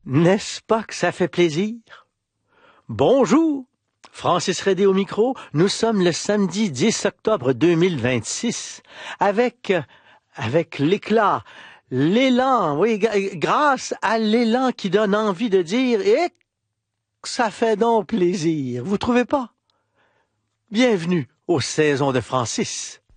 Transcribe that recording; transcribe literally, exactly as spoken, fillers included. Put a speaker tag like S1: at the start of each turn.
S1: N'est-ce pas que ça fait plaisir? Bonjour, Francis Redé au micro. Nous sommes le samedi dix octobre deux mille vingt-six avec, avec l'éclat, l'élan, oui, grâce à l'élan qui donne envie de dire « Et ça fait donc plaisir », vous trouvez pas? Bienvenue aux saisons de Francis.